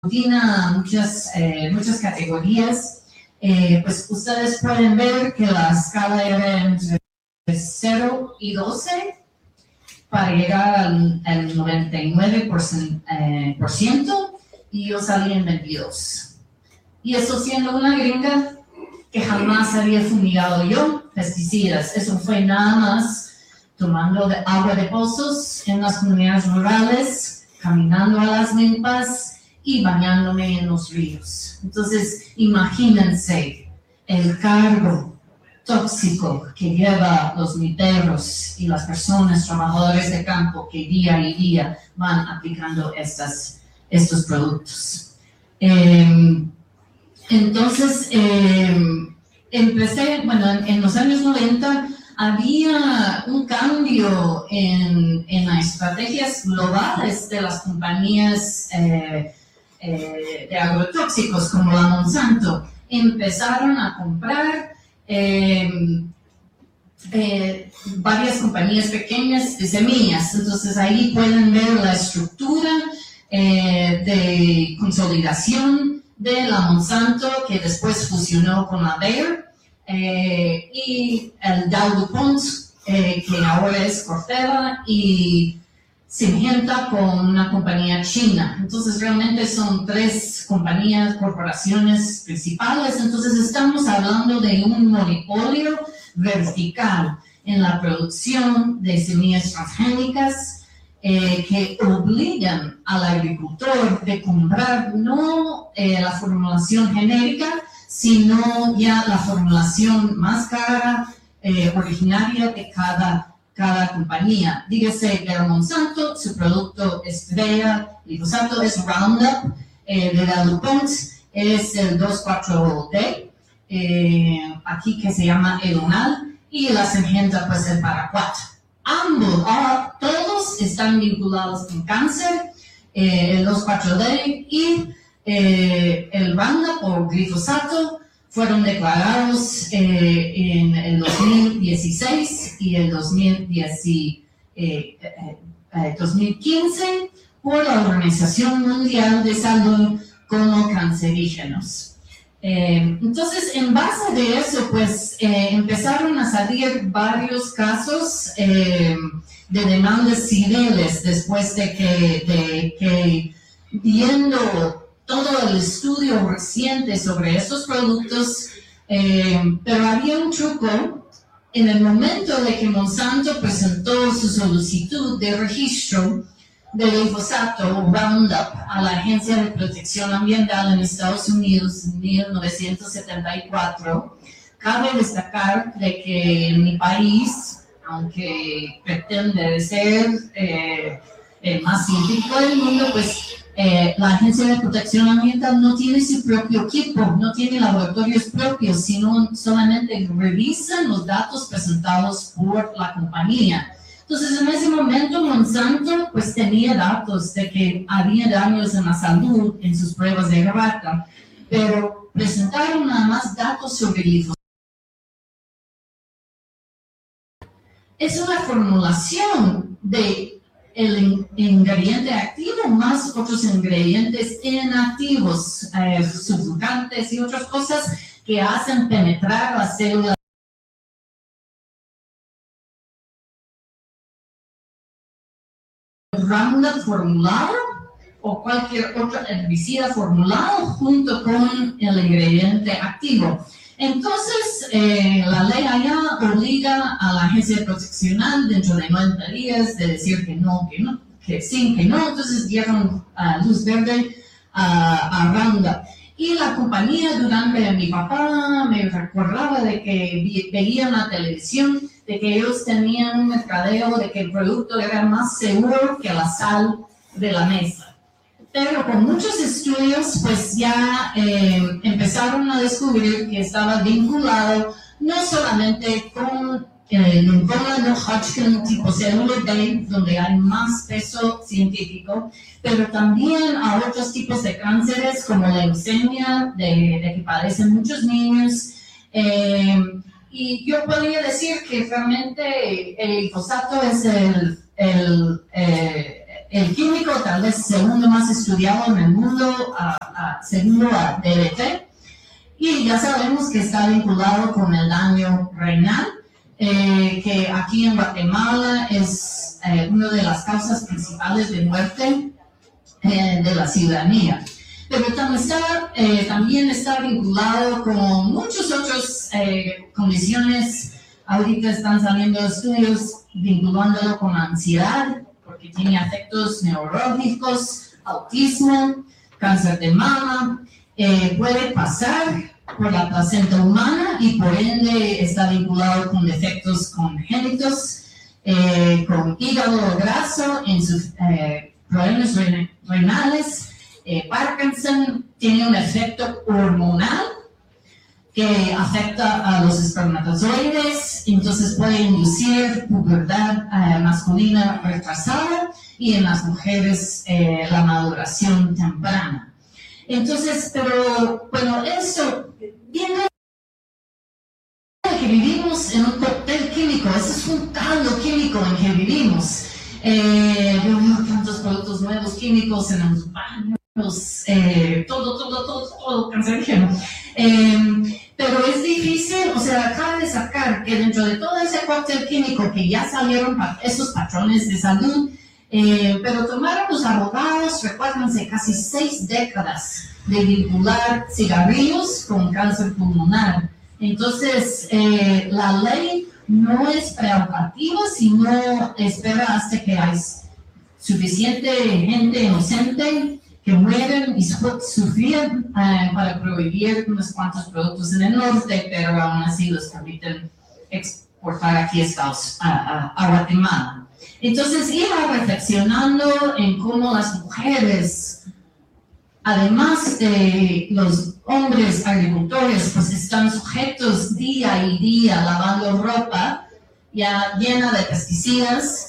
muchas categorías. Pues ustedes pueden ver que la escala era entre 0 y 12 para llegar al 99%, y yo salí en 22. Y eso siendo una gringa que jamás había fumigado yo pesticidas. Eso fue nada más tomando agua de pozos en las comunidades rurales, caminando a las milpas y bañándome en los ríos. Entonces, imagínense el cargo tóxico que lleva los milperos y las personas, trabajadores de campo, que día y día van aplicando estos productos. Entonces, empecé, en los años 90 había un cambio en las estrategias globales de las compañías de agrotóxicos como la Monsanto. Empezaron a comprar varias compañías pequeñas de semillas. Entonces ahí pueden ver la estructura de consolidación de la Monsanto, que después fusionó con la Bayer, y el DowDuPont, que ahora es Corteva, y Syngenta con una compañía china. Entonces realmente son tres corporaciones principales. Entonces estamos hablando de un monopolio vertical en la producción de semillas transgénicas, que obligan al agricultor de comprar no la formulación genérica, sino ya la formulación más cara, originaria de cada compañía. Dígase de Monsanto, su producto estrella, glifosato, es Roundup, de la DuPont es el 2,4-D, aquí que se llama Elonal, y la Syngenta pues el Paraquat. Todos están vinculados con cáncer, el 2,4-D y el Roundup o glifosato fueron declarados en el 2016 y el 2015 por la Organización Mundial de Salud como cancerígenos. Entonces, en base de eso, pues empezaron a salir varios casos de demandas civiles después de que viendo todo el estudio reciente sobre estos productos, pero había un truco. En el momento de que Monsanto presentó su solicitud de registro de glifosato o Roundup a la Agencia de Protección Ambiental en Estados Unidos en 1974, cabe destacar de que en mi país, aunque pretende ser el más científico del mundo, pues la Agencia de Protección Ambiental no tiene su propio equipo, no tiene laboratorios propios, sino solamente revisan los datos presentados por la compañía. Entonces, en ese momento, Monsanto pues tenía datos de que había daños en la salud en sus pruebas de rata, pero presentaron nada más datos sobre glifosato. Es una formulación de el ingrediente activo más otros ingredientes inactivos, sublucantes y otras cosas que hacen penetrar las células. Roundup formulado o cualquier otro herbicida formulado junto con el ingrediente activo. Entonces, la ley allá obliga a la agencia de protección dentro de 90 días de decir que no, que sí, que no. Entonces dieron luz verde a Roundup. Y la compañía, durante mi papá me recordaba de que veía en la televisión de que ellos tenían un mercadeo de que el producto era más seguro que la sal de la mesa. Pero con muchos estudios, pues ya empezaron a descubrir que estaba vinculado no solamente con lymphoma no Hodgkin tipo célula B, donde hay más peso científico, pero también a otros tipos de cánceres como la leucemia, de que padecen muchos niños. Y yo podría decir que realmente el glifosato es el químico tal vez segundo más estudiado en el mundo, segundo a DDT, y ya sabemos que está vinculado con el daño renal, que aquí en Guatemala es una de las causas principales de muerte de la ciudadanía. Pero también está vinculado con muchas otras condiciones. Ahorita están saliendo estudios vinculándolo con ansiedad, porque tiene efectos neurológicos, autismo, cáncer de mama. Puede pasar por la placenta humana y por ende está vinculado con defectos congénitos, con hígado graso, en sus problemas renales. Parkinson tiene un efecto hormonal que afecta a los espermatozoides, entonces puede inducir pubertad masculina retrasada y en las mujeres la maduración temprana. Entonces, pero bueno, eso viene de que vivimos en un cóctel químico, ese es un caldo químico en que vivimos. Veo tantos productos nuevos químicos en los baños. Todo cancerígeno. Pero es difícil, o sea, cabe destacar que dentro de todo ese cóctel químico que ya salieron esos patrones de salud, pero tomaron los abogados, recuérdense, casi 6 décadas de vincular cigarrillos con cáncer pulmonar. Entonces, la ley no es preocupativa, sino espera hasta que hay suficiente gente inocente que mueren y sufrían para prohibir unos cuantos productos en el norte, pero aún así los permiten exportar aquí a Guatemala. Entonces iba reflexionando en cómo las mujeres, además de los hombres agricultores, pues están sujetos día y día lavando ropa ya llena de pesticidas,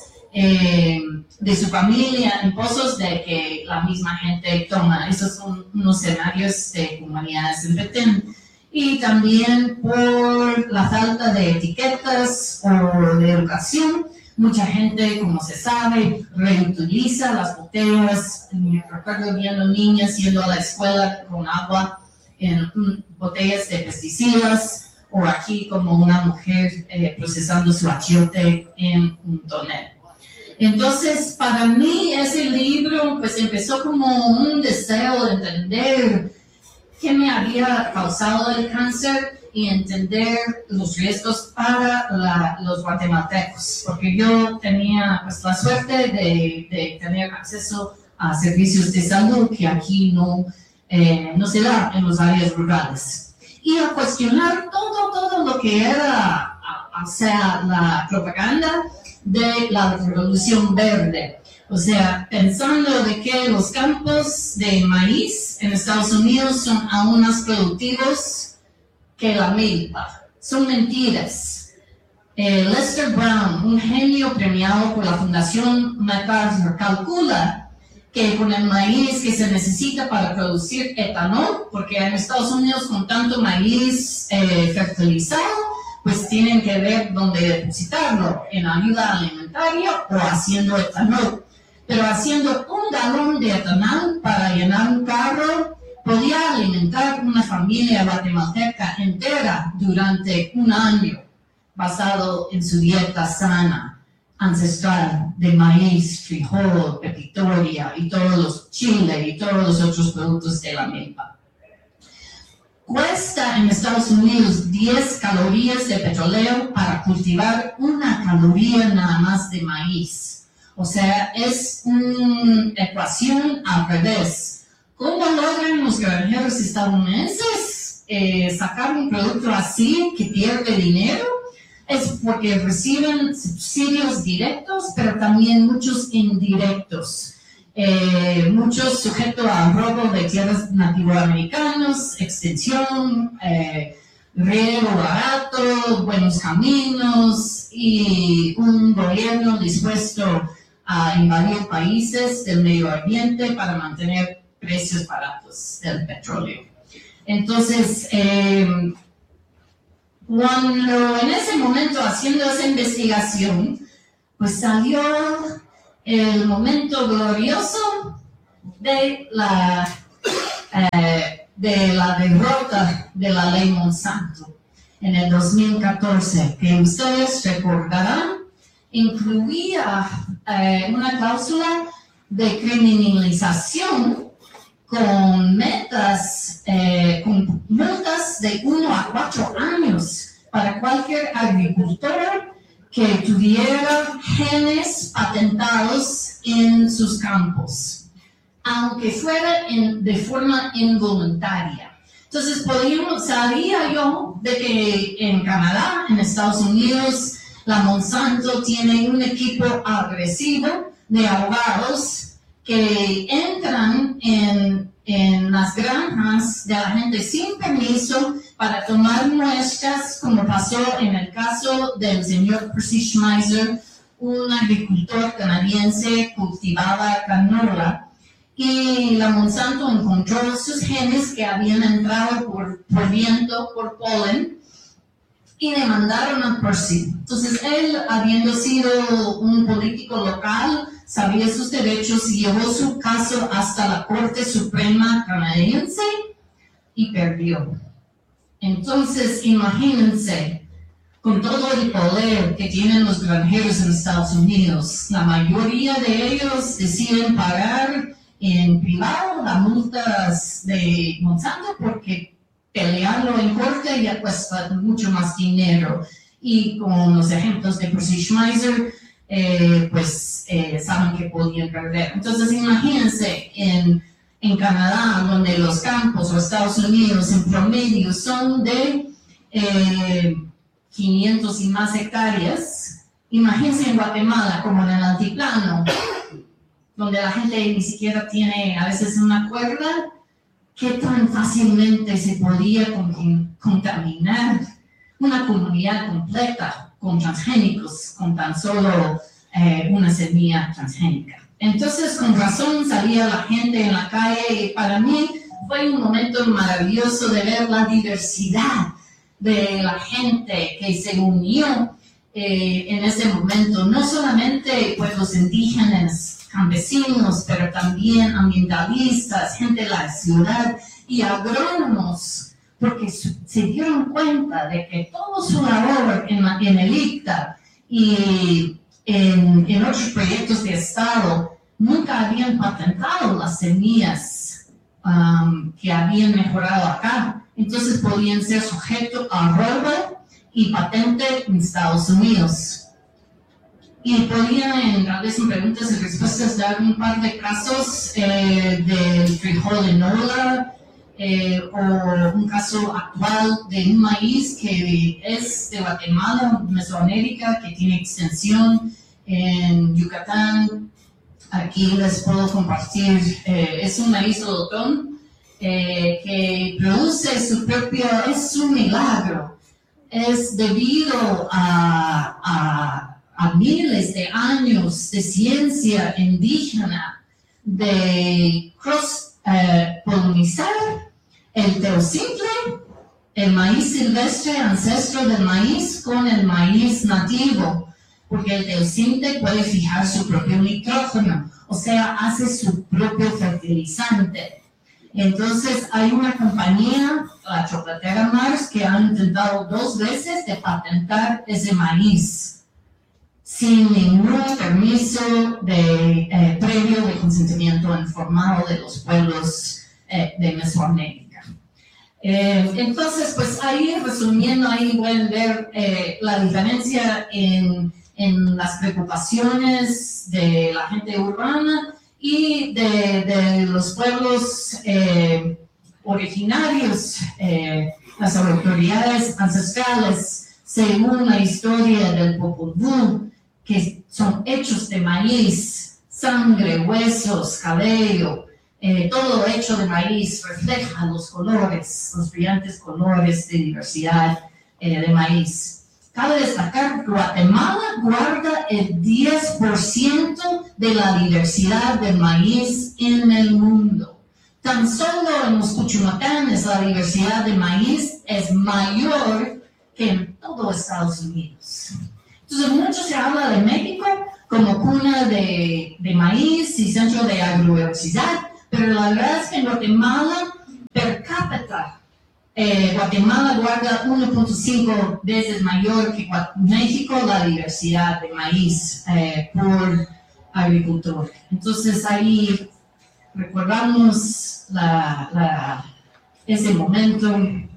de su familia en pozos de que la misma gente toma. Esos son unos escenarios de comunidades en Petén. Y también por la falta de etiquetas o de educación, mucha gente, como se sabe, reutiliza las botellas. Recuerdo viendo niñas yendo a la escuela con agua en botellas de pesticidas, o aquí como una mujer procesando su achiote en un tonel. Entonces, para mí ese libro pues empezó como un deseo de entender qué me había causado el cáncer y entender los riesgos para los guatemaltecos, porque yo tenía pues la suerte de tener acceso a servicios de salud que aquí no se da en las áreas rurales. Y a cuestionar todo lo que era, o sea, la propaganda de la Revolución Verde. O sea, pensando de que los campos de maíz en Estados Unidos son aún más productivos que la milpa. Son mentiras. Lester Brown, un genio premiado por la Fundación MacArthur, calcula que con el maíz que se necesita para producir etanol, porque en Estados Unidos con tanto maíz fertilizado, pues tienen que ver dónde depositarlo, en ayuda alimentaria o haciendo etanol. Pero haciendo 1 galón de etanol para llenar un carro, podía alimentar una familia guatemalteca entera durante 1 año, basado en su dieta sana, ancestral, de maíz, frijol, pepitoria y todos los chile y todos los otros productos de la milpa. Cuesta en Estados Unidos 10 calorías de petróleo para cultivar 1 caloría nada más de maíz. O sea, es una ecuación al revés. ¿Cómo logran los granjeros estadounidenses sacar un producto así que pierde dinero? Es porque reciben subsidios directos, pero también muchos indirectos. Muchos sujetos a robo de tierras nativoamericanos, extensión, riego barato, buenos caminos y un gobierno dispuesto a invadir países del medio ambiente para mantener precios baratos del petróleo. Entonces, cuando en ese momento haciendo esa investigación, pues salió el momento glorioso de la derrota de la ley Monsanto en el 2014, que ustedes recordarán, incluía una cláusula de criminalización con metas, con multas de 1 a 4 años para cualquier agricultor que tuviera genes patentados en sus campos, aunque fuera de forma involuntaria. Entonces, sabía yo de que en Canadá, en Estados Unidos, la Monsanto tiene un equipo agresivo de abogados que entran en las granjas de la gente sin permiso para tomar muestras, como pasó en el caso del señor Percy Schmeiser, un agricultor canadiense cultivaba canola, y la Monsanto encontró sus genes que habían entrado por viento, por polen, y demandaron a Percy. Entonces él, habiendo sido un político local, sabía sus derechos y llevó su caso hasta la Corte Suprema canadiense y perdió. Entonces, imagínense, con todo el poder que tienen los granjeros en Estados Unidos, la mayoría de ellos deciden pagar en privado las multas de Monsanto porque pelearlo en corte ya cuesta mucho más dinero. Y con los ejemplos de Percy Schmeiser, saben que podían perder. Entonces, imagínense, en Canadá, donde los campos o Estados Unidos en promedio son de 500 y más hectáreas, imagínense en Guatemala, como en el altiplano, donde la gente ni siquiera tiene a veces una cuerda, qué tan fácilmente se podía contaminar una comunidad completa con transgénicos, con tan solo una semilla transgénica. Entonces, con razón salía la gente en la calle y para mí fue un momento maravilloso de ver la diversidad de la gente que se unió en ese momento. No solamente pueblos indígenas, campesinos, pero también ambientalistas, gente de la ciudad y agrónomos, porque se dieron cuenta de que todo su labor en el ICTA y en otros proyectos de Estado nunca habían patentado las semillas que habían mejorado acá. Entonces podían ser sujetos a robo y patente en Estados Unidos. Y podía, tal vez en preguntas y respuestas, dar un par de casos del frijol de Nola, o un caso actual de un maíz que es de Guatemala, Mesoamérica, que tiene extensión en Yucatán. Aquí les puedo compartir, es un maíz lotón que produce su propio, es un milagro, es debido a miles de años de ciencia indígena de polinizar el teosimple, el maíz silvestre ancestro del maíz, con el maíz nativo, porque el teosimple puede fijar su propio nitrógeno, o sea, hace su propio fertilizante. Entonces, hay una compañía, la chocolatera Mars, que ha intentado 2 veces de patentar ese maíz sin ningún permiso previo de consentimiento informado de los pueblos de Mesoamérica. Entonces, pues ahí, resumiendo, ahí pueden ver la diferencia en las preocupaciones de la gente urbana y de los pueblos originarios, las autoridades ancestrales, según la historia del Popol Vuh, que son hechos de maíz, sangre, huesos, cabello, todo hecho de maíz, refleja los colores, los brillantes colores de diversidad de maíz. Cabe destacar que Guatemala guarda el 10% de la diversidad del maíz en el mundo. Tan solo en los Cuchumatanes la diversidad de maíz es mayor que en todo Estados Unidos. Entonces, mucho se habla de México como cuna de maíz y centro de agrovelocidad, pero la verdad es que en Guatemala, per cápita, Guatemala guarda 1.5 veces mayor que México la diversidad de maíz por agricultor. Entonces ahí recordamos ese momento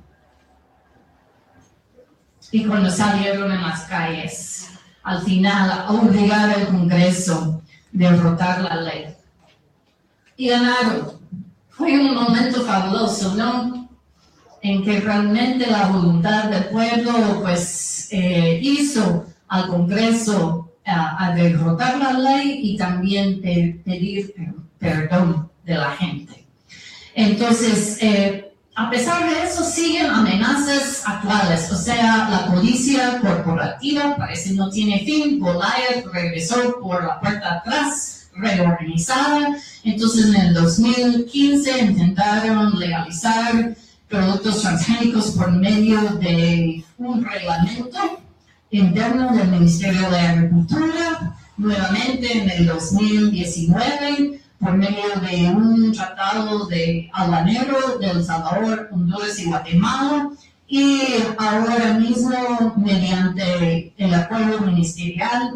y cuando salieron en las calles, al final a obligar al Congreso a derrotar la ley. Y ganaron. Fue un momento fabuloso, ¿no? En que realmente la voluntad del pueblo pues hizo al Congreso a derrotar la ley y también pedir perdón de la gente. Entonces, a pesar de eso, siguen amenazas actuales, o sea, la policía corporativa parece no tiene fin, Goliath regresó por la puerta atrás, reorganizada, entonces en el 2015 intentaron legalizar productos transgénicos por medio de un reglamento interno del Ministerio de Agricultura, nuevamente en el 2019, por medio de un tratado de aduanero de El Salvador, Honduras y Guatemala, y ahora mismo mediante el acuerdo ministerial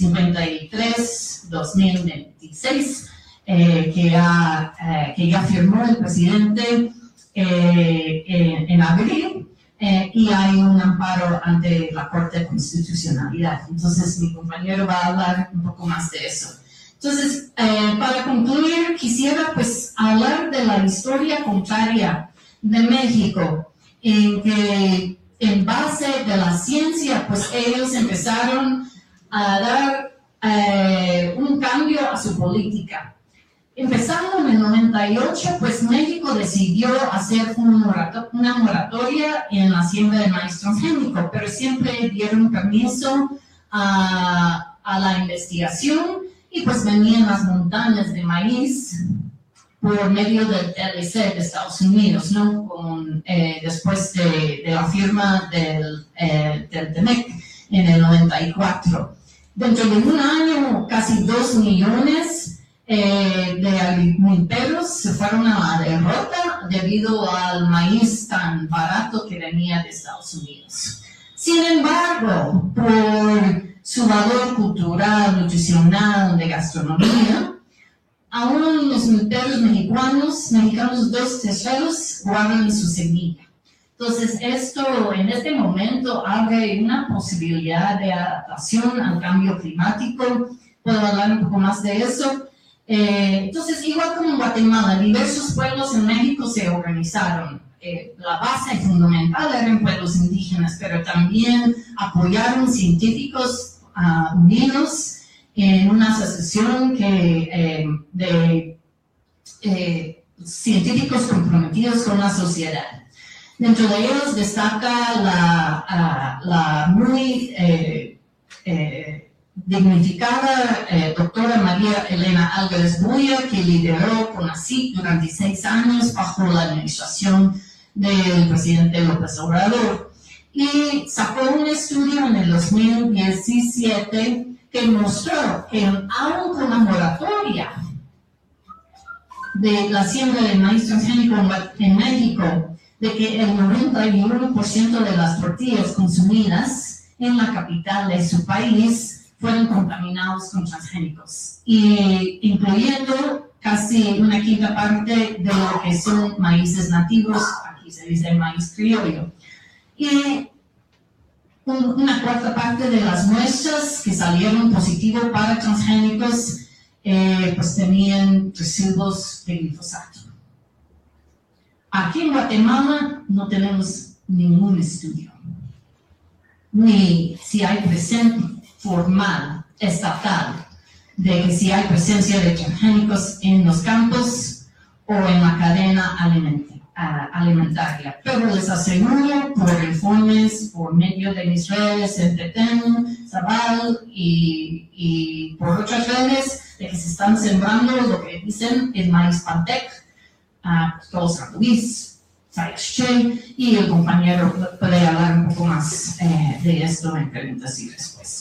53-2026 que ya firmó el presidente en abril, y hay un amparo ante la Corte de Constitucionalidad. Entonces mi compañero va a hablar un poco más de eso. Entonces, para concluir, quisiera pues hablar de la historia contraria de México, en que en base de la ciencia, pues ellos empezaron a dar un cambio a su política. Empezando en el 98, pues México decidió hacer una moratoria en la siembra de maíz transgénico, pero siempre dieron permiso a la investigación y pues venían las montañas de maíz por medio del TLC de Estados Unidos, ¿no? Después de la firma del TEMEC en el 94. Dentro de un año, casi 2 millones de agricultores se fueron a la derrota debido al maíz tan barato que venía de Estados Unidos. Sin embargo, por su valor cultural, nutricional, de gastronomía, aún los milperos mexicanos 2/3 guardan su semilla. Entonces, esto en este momento abre una posibilidad de adaptación al cambio climático. Puedo hablar un poco más de eso. Entonces, igual como en Guatemala, diversos pueblos en México se organizaron. La base fundamental eran pueblos indígenas, pero también apoyaron científicos unidos en una asociación de científicos comprometidos con la sociedad. Dentro de ellos destaca la muy dignificada doctora María Elena Álvarez Bulla, que lideró CONACYT durante 6 años bajo la administración del presidente López Obrador. Y sacó un estudio en el 2017 que mostró que aún con la moratoria de la siembra de maíz transgénico en México, de que el 91% de las tortillas consumidas en la capital de su país fueron contaminados con transgénicos, y incluyendo casi una quinta parte de lo que son maíces nativos, aquí se dice maíz criollo, y una cuarta parte de las muestras que salieron positivos para transgénicos pues tenían residuos de glifosato. Aquí en Guatemala no tenemos ningún estudio, ni si hay presencia formal, estatal, de que si hay presencia de transgénicos en los campos o en la cadena alimentaria. Pero les aseguro por informes, por medio de mis redes, Entreten, Zabal y por otras redes, de que se están sembrando lo que dicen el maíz Pantec, todos Luis, y el compañero puede hablar un poco más de esto en preguntas y respuestas.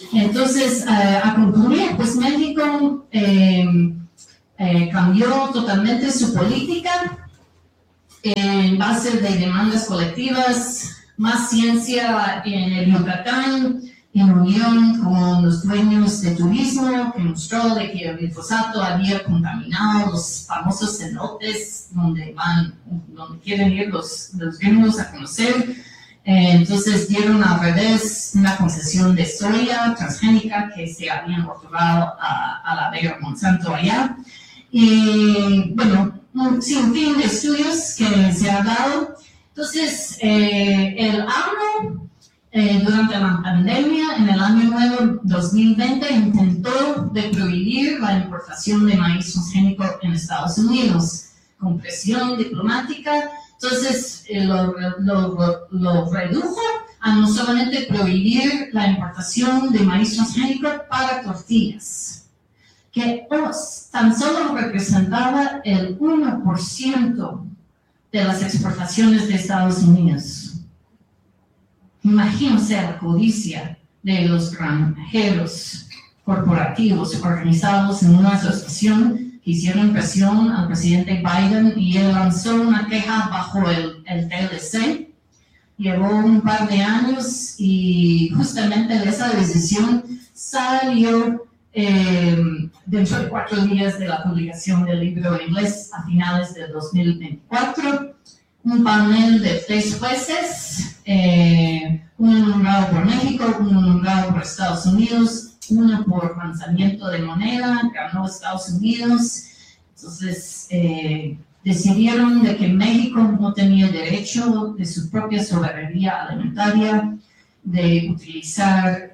Entonces, a concluir, pues México cambió totalmente su política en base de demandas colectivas, más ciencia en el Yucatán, en unión con los dueños de turismo, que mostró de que el glifosato había contaminado los famosos cenotes donde quieren ir los gringos a conocer. Entonces dieron al revés una concesión de soya transgénica que se habían otorgado a la Bayer Monsanto allá. Y bueno, un sinfín de estudios que se ha dado. Entonces, el AMLO, durante la pandemia, en el año nuevo 2020, intentó de prohibir la importación de maíz transgénico en Estados Unidos, con presión diplomática. Entonces, lo redujo a no solamente prohibir la importación de maíz transgénico para tortillas, que tan solo representaba el 1% de las exportaciones de Estados Unidos. Imagínense la codicia de los granjeros corporativos organizados en una asociación que hicieron presión al presidente Biden y él lanzó una queja bajo el TLC. Llevó un par de años y justamente de esa decisión salió dentro de 4 días de la publicación del libro en inglés a finales del 2024, un panel de 3 jueces, uno nombrado por México, uno nombrado por Estados Unidos, uno por lanzamiento de moneda, ganó Estados Unidos. Entonces decidieron de que México no tenía derecho de su propia soberanía alimentaria, de utilizar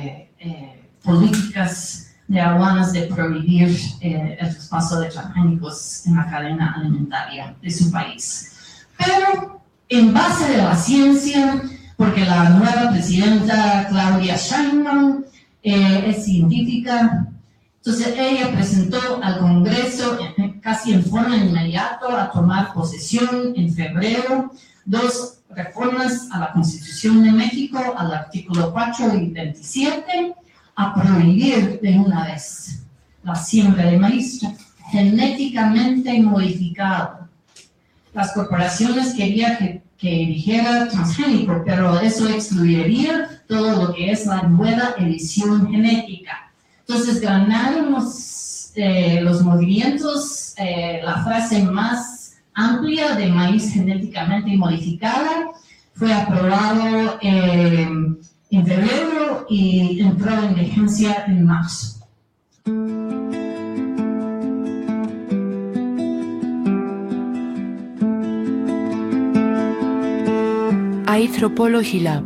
políticas de aduanas, de prohibir el traspaso de transgénicos en la cadena alimentaria de su país. Pero en base de la ciencia, porque la nueva presidenta Claudia Sheinbaum es científica, entonces ella presentó al Congreso casi en forma inmediata a tomar posesión en febrero 2 reformas a la Constitución de México, al artículo 4 y 27, a prohibir de una vez la siembra de maíz genéticamente modificado. Las corporaciones querían que dijera transgénico, pero eso excluiría todo lo que es la nueva edición genética. Entonces ganaron los movimientos, la frase más amplia de maíz genéticamente modificada fue aprobado en febrero y entró en vigencia en marzo. Anthropology Lab.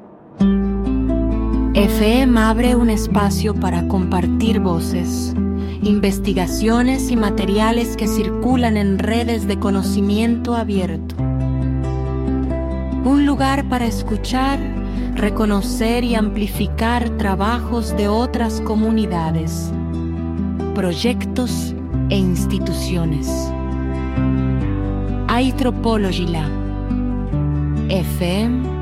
FM abre un espacio para compartir voces, investigaciones y materiales que circulan en redes de conocimiento abierto. Un lugar para escuchar, reconocer y amplificar trabajos de otras comunidades, proyectos e instituciones. Anthropology Lab. FM.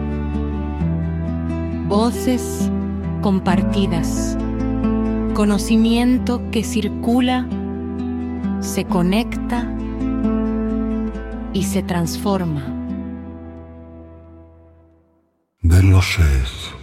Voces compartidas. Conocimiento que circula, se conecta y se transforma. Dello Chef.